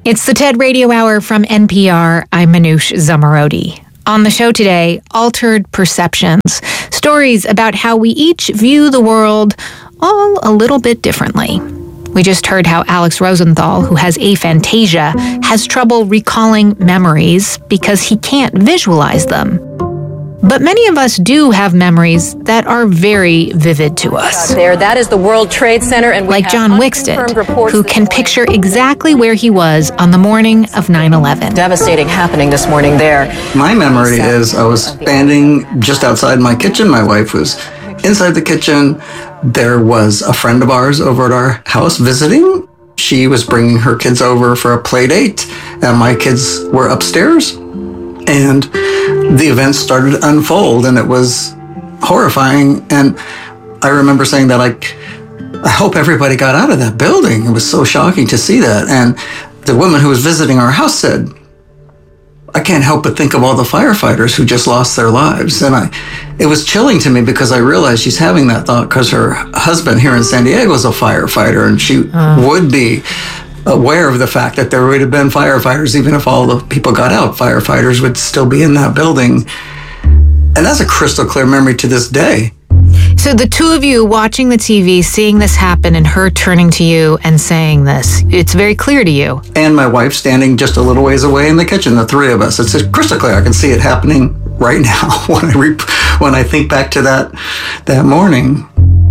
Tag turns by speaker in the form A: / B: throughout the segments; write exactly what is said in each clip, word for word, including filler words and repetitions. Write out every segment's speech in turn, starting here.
A: It's the TED Radio Hour from N P R. I'm Manoush Zomorodi. On the show today, Altered Perceptions, stories about how we each view the world all a little bit differently. We just heard how Alex Rosenthal, who has aphantasia, has trouble recalling memories because he can't visualize them. But many of us do have memories that are very vivid to us.
B: There, that is the World Trade Center, and we
A: like John Wickstead, who can picture exactly where he was on the morning of nine eleven.
B: Devastating happening this morning there.
C: My memory is I was standing just outside my kitchen. My wife was inside the kitchen. There was a friend of ours over at our house visiting. She was bringing her kids over for a play date, and my kids were upstairs. And the events started to unfold, and it was horrifying. And I remember saying that, like, I hope everybody got out of that building. It was so shocking to see that. And the woman who was visiting our house said, I can't help but think of all the firefighters who just lost their lives. And I, it was chilling to me because I realized she's having that thought because her husband here in San Diego is a firefighter, and she uh. would be aware of the fact that there would have been firefighters. Even if all the people got out, firefighters would still be in that building. And that's a crystal clear memory to this day.
A: So the two of you watching the T V, seeing this happen, and her turning to you and saying this, it's very clear to you.
C: And my wife standing just a little ways away in the kitchen, the three of us. It's crystal clear. I can see it happening right now when I re- when I think back to that that morning.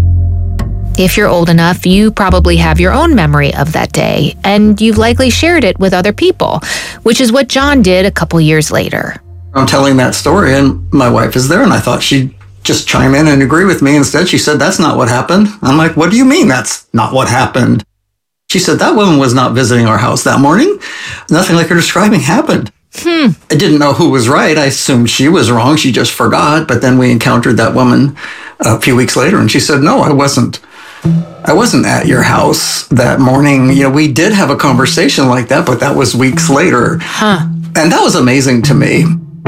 A: If you're old enough, you probably have your own memory of that day, and you've likely shared it with other people, which is what John did a couple years later.
C: I'm telling that story, and my wife is there, and I thought she'd just chime in and agree with me. Instead, she said, that's not what happened. I'm like, what do you mean that's not what happened? She said, that woman was not visiting our house that morning. Nothing like you're describing happened.
A: Hmm.
C: I didn't know who was right. I assumed she was wrong. She just forgot. But then we encountered that woman a few weeks later, and she said, no, I wasn't. I wasn't at your house that morning. You know, we did have a conversation like that, but that was weeks later.
A: Huh.
C: And that was amazing to me.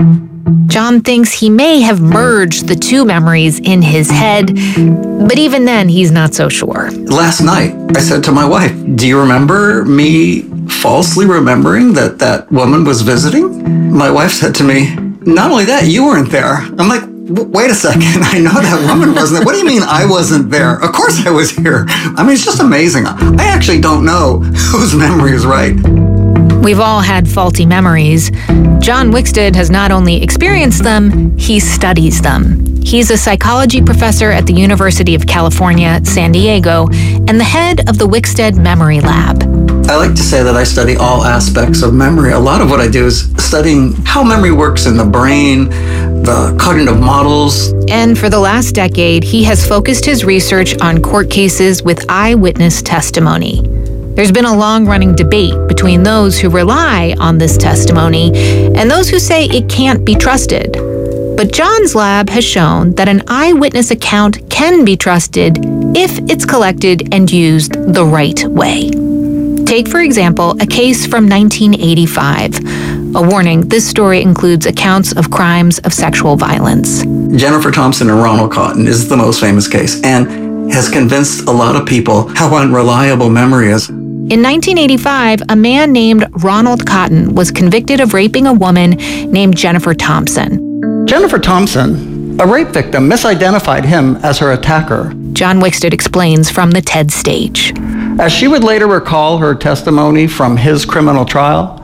A: John thinks he may have merged the two memories in his head, but even then, he's not so sure.
C: Last night, I said to my wife, do you remember me falsely remembering that that woman was visiting? My wife said to me, not only that, you weren't there. I'm like, wait a second, I know that woman wasn't there. What do you mean I wasn't there? Of course I was here. I mean, it's just amazing. I actually don't know whose memory is right.
A: We've all had faulty memories. John Wickstead has not only experienced them, he studies them. He's a psychology professor at the University of California, San Diego, and the head of the Wickstead Memory Lab.
C: I like to say that I study all aspects of memory. A lot of what I do is studying how memory works in the brain, the cognitive models.
A: And for the last decade, he has focused his research on court cases with eyewitness testimony. There's been a long-running debate between those who rely on this testimony and those who say it can't be trusted. But John's lab has shown that an eyewitness account can be trusted if it's collected and used the right way. Take, for example, a case from nineteen eighty-five. A warning, this story includes accounts of crimes of sexual violence.
C: Jennifer Thompson and Ronald Cotton is the most famous case and has convinced a lot of people how unreliable memory is.
A: In nineteen eighty-five, a man named Ronald Cotton was convicted of raping a woman named Jennifer Thompson.
C: Jennifer Thompson, a rape victim, misidentified him as her attacker.
A: John Wickstead explains from the TED stage.
C: As she would later recall her testimony from his criminal trial,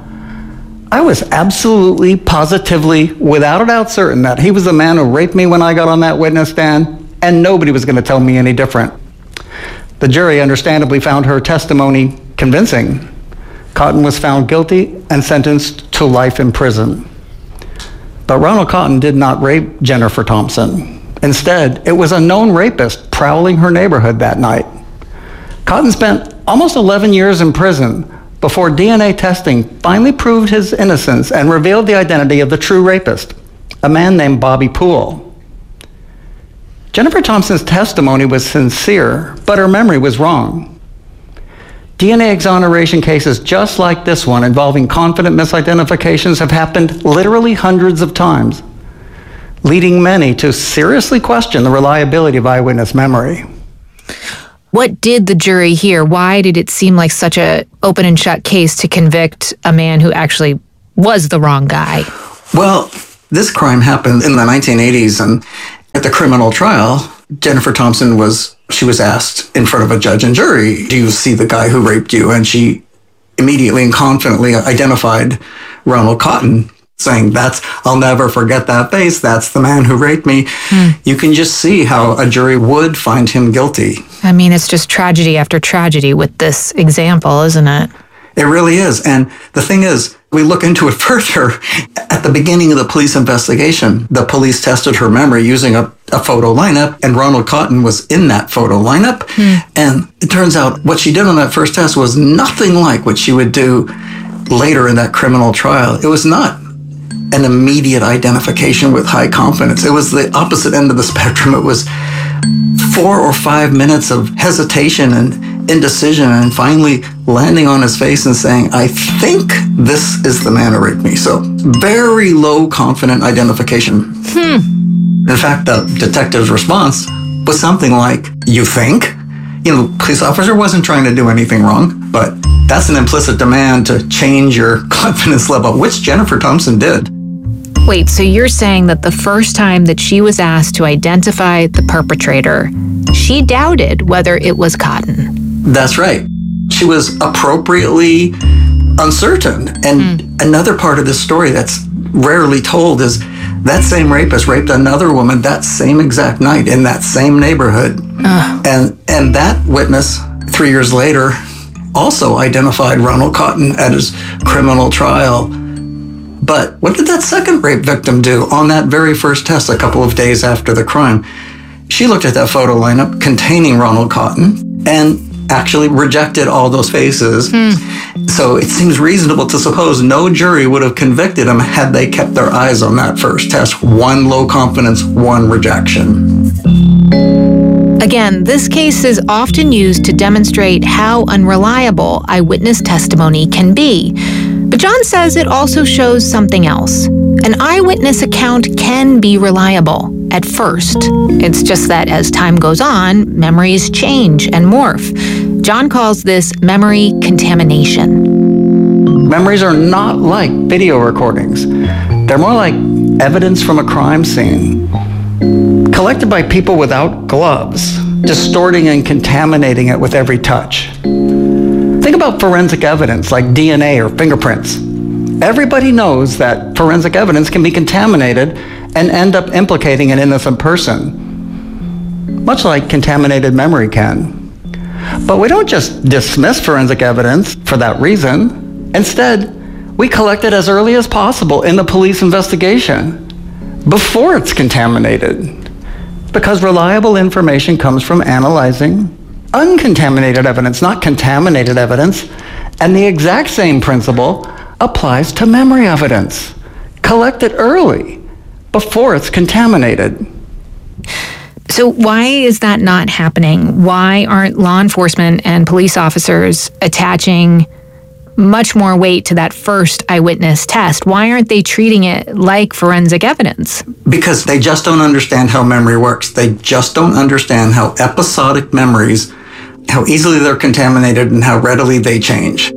C: I was absolutely, positively, without a doubt certain that he was the man who raped me when I got on that witness stand, and nobody was going to tell me any different. The jury understandably found her testimony convincing. Cotton was found guilty and sentenced to life in prison. But Ronald Cotton did not rape Jennifer Thompson. Instead, it was a known rapist prowling her neighborhood that night. Cotton spent almost eleven years in prison before D N A testing finally proved his innocence and revealed the identity of the true rapist, a man named Bobby Poole. Jennifer Thompson's testimony was sincere, but her memory was wrong. D N A exoneration cases just like this one involving confident misidentifications have happened literally hundreds of times, leading many to seriously question the reliability of eyewitness memory.
A: What did the jury hear? Why did it seem like such a open and shut case to convict a man who actually was the wrong guy?
C: Well, this crime happened in the nineteen eighties, and at the criminal trial, Jennifer Thompson was, she was asked in front of a judge and jury, do you see the guy who raped you? And she immediately and confidently identified Ronald Cotton, saying, that's, I'll never forget that face. That's the man who raped me. Hmm. You can just see how a jury would find him guilty.
A: I mean, it's just tragedy after tragedy with this example, isn't it?
C: It really is. And the thing is, we look into it further. At the beginning of the police investigation, the police tested her memory using a, a photo lineup, and Ronald Cotton was in that photo lineup. Hmm. And it turns out what she did on that first test was nothing like what she would do later in that criminal trial. It was not an immediate identification with high confidence. It was the opposite end of the spectrum. It was four or five minutes of hesitation and indecision, and finally landing on his face and saying, I think this is the man who raped me. So very low confident identification. Hmm. In fact, the detective's response was something like, you think? You know, the police officer wasn't trying to do anything wrong, but that's an implicit demand to change your confidence level, which Jennifer Thompson did.
A: Wait, so you're saying that the first time that she was asked to identify the perpetrator, she doubted whether it was Cotton?
C: That's right. She was appropriately uncertain. And mm. another part of this story that's rarely told is that same rapist raped another woman that same exact night in that same neighborhood. Uh. And and that witness, three years later, also identified Ronald Cotton at his criminal trial. But what did that second rape victim do on that very first test a couple of days after the crime? She looked at that photo lineup containing Ronald Cotton and actually rejected all those faces. Mm. So it seems reasonable to suppose no jury would have convicted him had they kept their eyes on that first test. One low confidence, one rejection.
A: Again, this case is often used to demonstrate how unreliable eyewitness testimony can be. But John says it also shows something else. An eyewitness account can be reliable at first. It's just that as time goes on, memories change and morph. John calls this memory contamination.
C: Memories are not like video recordings. They're more like evidence from a crime scene, collected by people without gloves, distorting and contaminating it with every touch. Think about forensic evidence like D N A or fingerprints. Everybody knows that forensic evidence can be contaminated and end up implicating an innocent person, much like contaminated memory can. But we don't just dismiss forensic evidence for that reason. Instead, we collect it as early as possible in the police investigation, before it's contaminated, because reliable information comes from analyzing uncontaminated evidence, not contaminated evidence. And the exact same principle applies to memory evidence. Collect it early, before it's contaminated.
A: So why is that not happening? Why aren't law enforcement and police officers attaching much more weight to that first eyewitness test? Why aren't they treating it like forensic evidence?
C: Because they just don't understand how memory works. They just don't understand how episodic memories, how easily they're contaminated and how readily they change.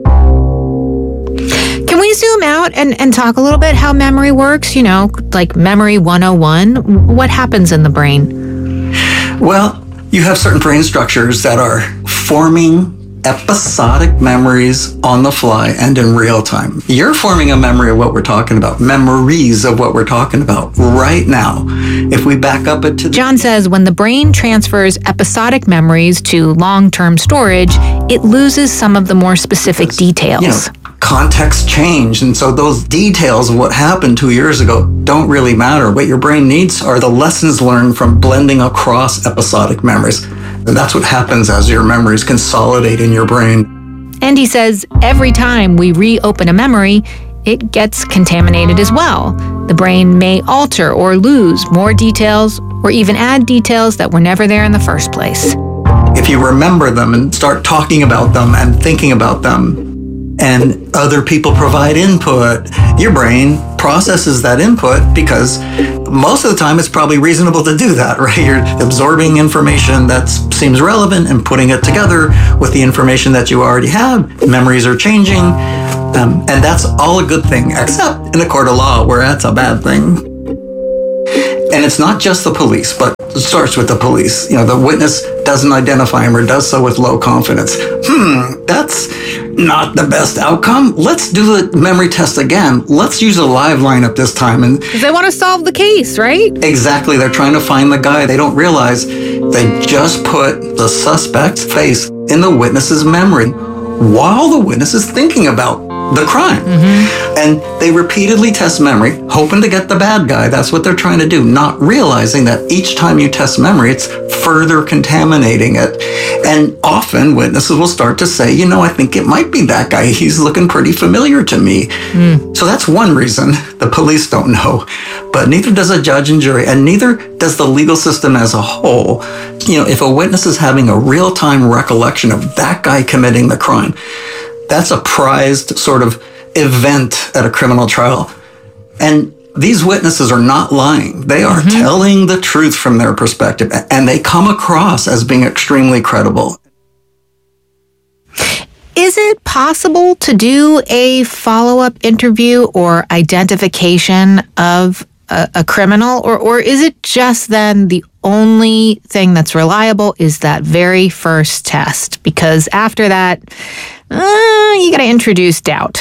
A: Can we zoom out and, and talk a little bit how memory works? You know, like Memory one oh one. What happens in the brain?
C: Well, you have certain brain structures that are forming episodic memories on the fly and in real time. You're forming a memory of what we're talking about, memories of what we're talking about right now. If we back up it to... The-
A: John says when the brain transfers episodic memories to long-term storage, it loses some of the more specific details.
C: You know, context change, and so those details of what happened two years ago don't really matter. What your brain needs are the lessons learned from blending across episodic memories. And that's what happens as your memories consolidate in your brain.
A: And he says every time we reopen a memory, it gets contaminated as well. The brain may alter or lose more details or even add details that were never there in the first place.
C: If you remember them and start talking about them and thinking about them, and other people provide input, your brain processes that input because
D: most of the time it's probably reasonable to do that, right? You're absorbing information that seems relevant and putting it together with the information that you already have. Memories are changing, um, and that's all a good thing, except in a court of law where that's a bad thing. And it's not just the police, but it starts with the police. You know, the witness doesn't identify him or does so with low confidence. Hmm, that's not the best outcome. Let's do the memory test again. Let's use a live lineup this time. And
A: because they want to solve the case, right?
D: Exactly. They're trying to find the guy. They don't realize they just put the suspect's face in the witness's memory while the witness is thinking about the crime. Mm-hmm. And they repeatedly test memory, hoping to get the bad guy. That's what they're trying to do, not realizing that each time you test memory, it's further contaminating it. And often witnesses will start to say, you know, I think it might be that guy. He's looking pretty familiar to me. Mm. So that's one reason the police don't know. But neither does a judge and jury, and neither does the legal system as a whole. You know, if a witness is having a real-time recollection of that guy committing the crime, that's a prized sort of event at a criminal trial. And these witnesses are not lying. They are mm-hmm. telling the truth from their perspective, and they come across as being extremely credible.
A: Is it possible to do a follow-up interview or identification of a, a criminal, or, or is it just then the only thing that's reliable is that very first test? Because after that, uh, you got to introduce doubt.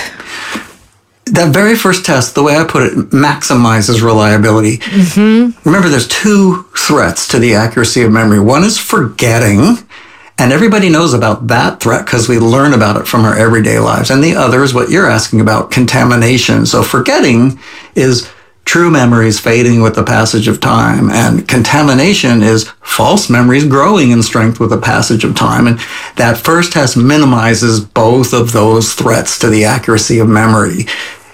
D: That very first test, the way I put it, maximizes reliability. Mm-hmm. Remember, there's two threats to the accuracy of memory. One is forgetting, and everybody knows about that threat because we learn about it from our everyday lives. And the other is what you're asking about, contamination. So forgetting is true memories fading with the passage of time, and contamination is false memories growing in strength with the passage of time. And that first test minimizes both of those threats to the accuracy of memory.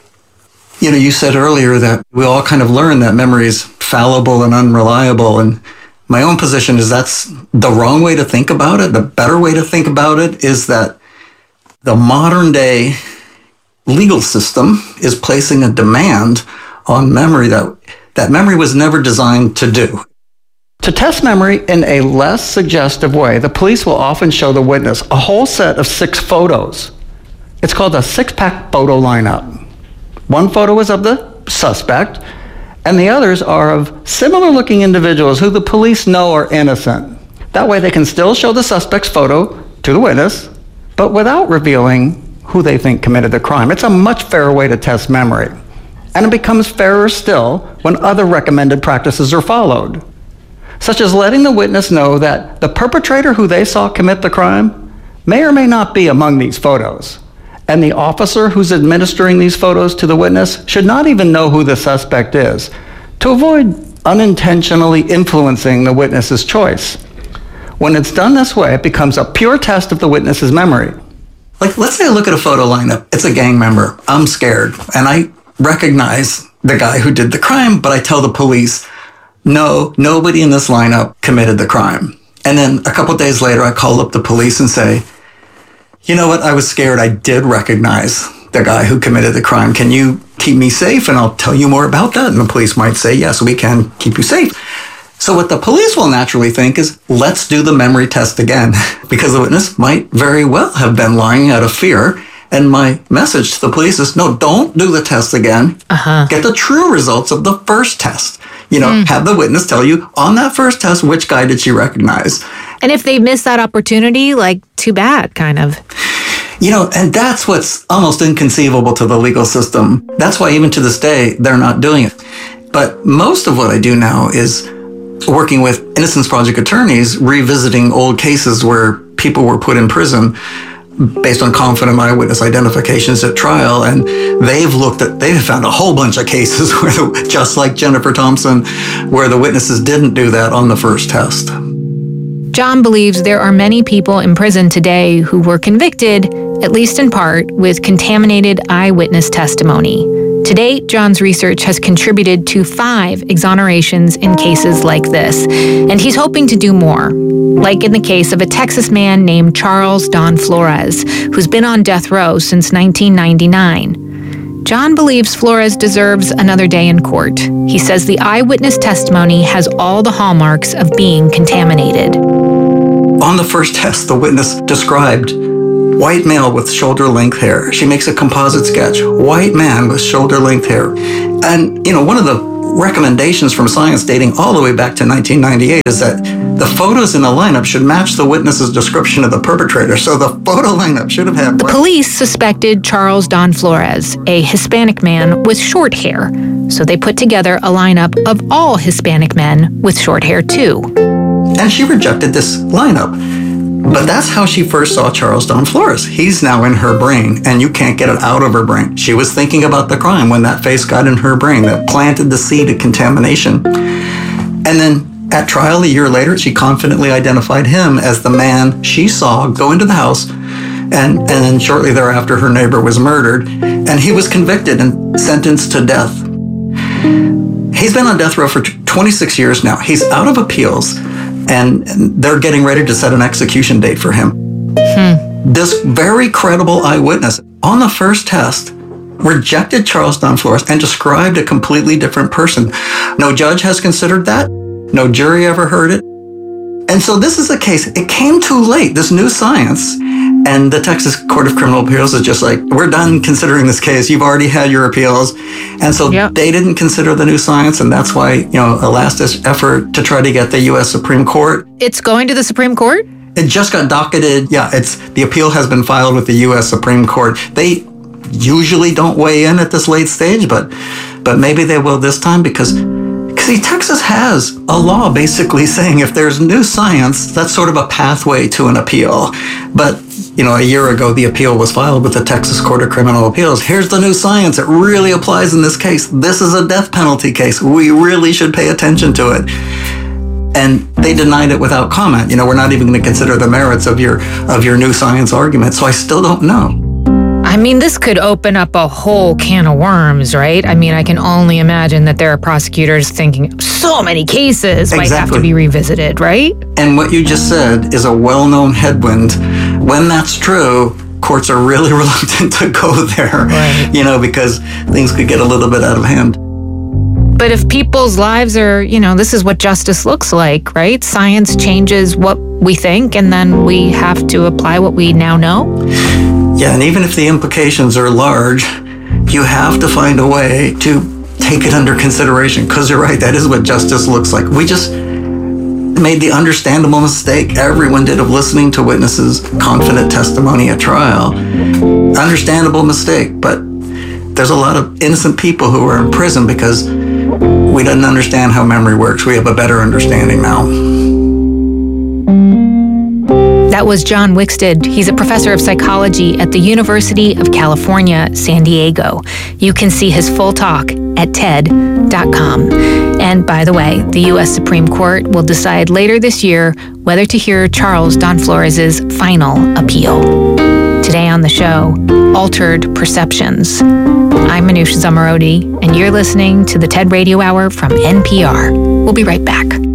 D: You know, you said earlier that we all kind of learn that memory is fallible and unreliable, and my own position is that's the wrong way to think about it. The better way to think about it is that the modern day legal system is placing a demand on memory that that memory was never designed to do.
C: To test memory in a less suggestive way, the police will often show the witness a whole set of six photos. It's called a six-pack photo lineup. One photo is of the suspect, and the others are of similar-looking individuals who the police know are innocent. That way they can still show the suspect's photo to the witness, but without revealing who they think committed the crime. It's a much fairer way to test memory. And it becomes fairer still when other recommended practices are followed, such as letting the witness know that the perpetrator who they saw commit the crime may or may not be among these photos, and the officer who's administering these photos to the witness should not even know who the suspect is, to avoid unintentionally influencing the witness's choice. When it's done this way, it becomes a pure test of the witness's memory.
D: Like, let's say I look at a photo lineup. It's a gang member. I'm scared, and I recognize the guy who did the crime, but I tell the police, no, nobody in this lineup committed the crime. And then a couple of days later, I call up the police and say, you know what, I was scared. I did recognize the guy who committed the crime. Can you keep me safe? And I'll tell you more about that. And the police might say, yes, we can keep you safe. So what the police will naturally think is, let's do the memory test again, because the witness might very well have been lying out of fear. And my message to the police is, no, don't do the test again. Uh-huh. Get the true results of the first test. You know, mm. have the witness tell you on that first test, which guy did she recognize?
A: And if they miss that opportunity, like, too bad, kind of.
D: You know, and that's what's almost inconceivable to the legal system. That's why even to this day, they're not doing it. But most of what I do now is working with Innocence Project attorneys, revisiting old cases where people were put in prison based on confident eyewitness identifications at trial, and they've looked at, they've found a whole bunch of cases where, the, just like Jennifer Thompson, where the witnesses didn't do that on the first test.
A: John believes there are many people in prison today who were convicted, at least in part, with contaminated eyewitness testimony. To date, John's research has contributed to five exonerations in cases like this, and he's hoping to do more, like in the case of a Texas man named Charles Don Flores, who's been on death row since nineteen ninety-nine. John believes Flores deserves another day in court. He says the eyewitness testimony has all the hallmarks of being contaminated.
D: On the first test, the witness described white male with shoulder-length hair. She makes a composite sketch. White man with shoulder-length hair. And, you know, one of the recommendations from science dating all the way back to nineteen ninety-eight is that the photos in the lineup should match the witness's description of the perpetrator. So the photo lineup should have had...
A: The police suspected Charles Don Flores, a Hispanic man with short hair. So they put together a lineup of all Hispanic men with short hair, too.
D: And she rejected this lineup. But that's how she first saw Charles Don Flores. He's now in her brain, and you can't get it out of her brain. She was thinking about the crime when that face got in her brain that planted the seed of contamination. And then at trial a year later, she confidently identified him as the man she saw go into the house, and, and then shortly thereafter her neighbor was murdered, and he was convicted and sentenced to death. He's been on death row for twenty-six years now. He's out of appeals. And they're getting ready to set an execution date for him. Hmm. This very credible eyewitness, on the first test, rejected Charles Don Flores and described a completely different person. No judge has considered that. No jury ever heard it. And so this is a case, it came too late, this new science. And the Texas Court of Criminal Appeals is just like, we're done considering this case. You've already had your appeals. And so yep. They didn't consider the new science. And that's why, you know, a last effort to try to get the U S Supreme Court.
A: It's going to the Supreme Court?
D: It just got docketed. Yeah, it's the appeal has been filed with the U S Supreme Court. They usually don't weigh in at this late stage, but but maybe they will this time because, see, Texas has a law basically saying if there's new science, that's sort of a pathway to an appeal. But you know, a year ago, the appeal was filed with the Texas Court of Criminal Appeals. Here's the new science. It really applies in this case. This is a death penalty case. We really should pay attention to it. And they denied it without comment. You know, we're not even going to consider the merits of your of your new science argument. So I still don't know.
A: I mean, this could open up a whole can of worms, right? I mean, I can only imagine that there are prosecutors thinking so many cases
D: exactly.
A: might have to be revisited, right?
D: And what you just said is a well-known headwind. When that's true, courts are really reluctant to go there,
A: right.
D: you know, because things could get a little bit out of hand.
A: But if people's lives are, you know, this is what justice looks like, right? Science changes what we think, and then we have to apply what we now know.
D: Yeah, and even if the implications are large, you have to find a way to take it under consideration, because you're right, that is what justice looks like. We just made the understandable mistake everyone did of listening to witnesses' confident testimony at trial. Understandable mistake, but there's a lot of innocent people who are in prison because we didn't understand how memory works. We have a better understanding now.
A: That was John Wickstead. He's a professor of psychology at the University of California, San Diego. You can see his full talk at T E D dot com. And by the way, the U S Supreme Court will decide later this year whether to hear Charles Don Flores' final appeal. Today on the show, Altered Perceptions. I'm Manoush Zomorodi, and you're listening to the TED Radio Hour from N P R. We'll be right back.